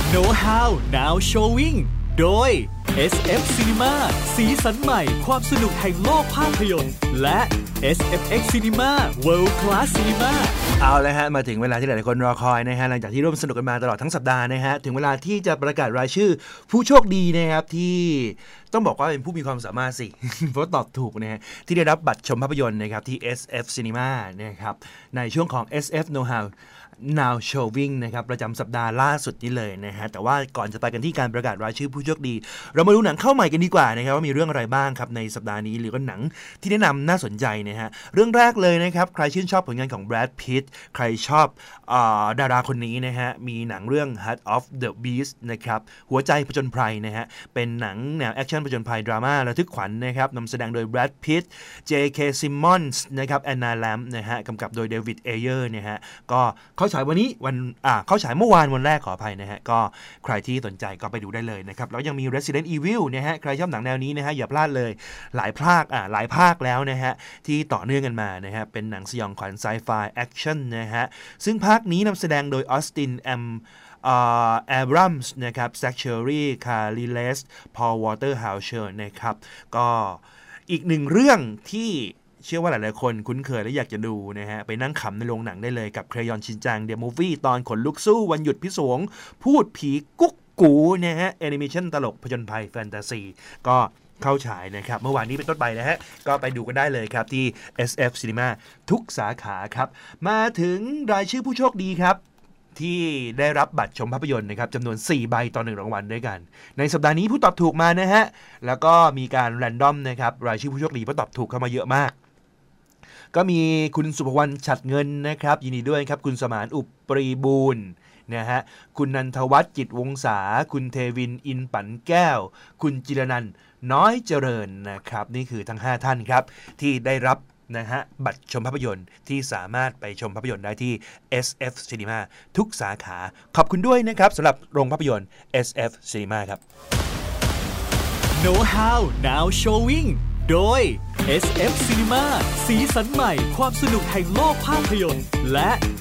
Know How Now Showing โดย SF Cinema สีสันใหม่ความสนุกแห่งโลกภาพยนตร์และ SFX Cinema World Class Cinema เอาละฮะมาถึงเวลาที่หลายๆคนรอคอยนะฮะหลังจากที่ร่วมสนุกกันมาตลอดทั้งสัปดาห์นะฮะถึงเวลาที่จะประกาศรายชื่อผู้โชคดีนะครับที่ต้องบอกว่าเป็นผู้มีความสามารถสิ เพราะตอบถูกนะฮะที่ได้รับบัตรชมภาพยนตร์นะครับที่ SF Cinema นะครับในช่วงของ SF Know How Now Showing นะครับประจำสัปดาห์ล่าสุดนี้เลยนะฮะแต่ว่าก่อนจะไปกันที่การประกาศรายชื่อผู้โชคดีเรามาดูหนังเข้าใหม่กันดีกว่านะครับว่ามีเรื่องอะไรบ้างครับในสัปดาห์นี้หรือก็หนังที่แนะนำน่าสนใจนะฮะเรื่องแรกเลยนะครับใครชื่นชอบผลงานของ Brad Pitt ใครชอบดาราคนนี้นะฮะมีหนังเรื่อง Heart of the Beast นะครับหัวใจผจญภัยนะฮะเป็นหนังแนวแอคชั่นผจญภัยดราม่าระทึกขวัญนะครับนำแสดงโดย Brad Pitt J.K. Simmons นะครับ Anna Lamb นะฮะกำกับโดย David Ayer นะฮะก็เข้าฉายวันนี้เข้าฉายเมื่อวานวันแรกขออภัยนะฮะก็ใครที่สนใจก็ไปดูได้เลยนะครับแล้วยังมี Resident Evil นะฮะใครชอบหนังแนวนี้นะฮะอย่าพลาดเลยหลายภาคแล้วนะฮะที่ต่อเนื่องกันมานะฮะเป็นหนังสยองขวัญไซไฟแอคชั่นนะฮะซึ่งภาคนี้นำแสดงโดยออสตินแอร์บรัมส์นะครับแซคเชอรีคาริเลสพอลวอเตอร์ฮาวเชอร์นะครับก็อีกหนึ่งเรื่องที่เชื่อว่าหลายๆคนคุ้นเคยและอยากจะดูนะฮะไปนั่งขำในโรงหนังได้เลยกับเครยอนชินจังเดอะมูฟวี่ตอนขนลุกสู้วันหยุดพิศวงพูดผีกุ๊กกูนะฮะแอนิเมชันตลกผจญภัยแฟนตาซีก็เข้าฉายนะครับเมื่อวานนี้เป็นต้นไปนะฮะก็ไปดูกันได้เลยครับที่ SF Cinema ทุกสาขาครับมาถึงรายชื่อผู้โชคดีครับที่ได้รับบัตรชมภาพยนตร์นะครับจำนวน4ใบต่อ1รางวัลด้วยกันในสัปดาห์นี้ผู้ตอบถูกมานะฮะแล้วก็มีการแรนดอมนะครับรายชื่อผู้โชคดีผู้ตอบถูกเข้ามาเยอะมากก็มีคุณสุภวรรณฉัตรเงินนะครับยินดีด้วยครับคุณสมานอุปรีบูรณ์นะฮะคุณนันทวัฒน์จิตวงศาคุณเทวินอินปั่นแก้วคุณจิรนันท์น้อยเจริญนะครับนี่คือทั้ง5ท่านครับที่ได้รับนะฮะบัตรชมภาพยนตร์ที่สามารถไปชมภาพยนตร์ได้ที่ SF Cinema ทุกสาขาขอบคุณด้วยนะครับสำหรับโรงภาพยนตร์ SF Cinema ครับ Know How Now Showing โดย SF Cinema สีสันใหม่ความสนุกแห่งโลกภาพยนตร์และ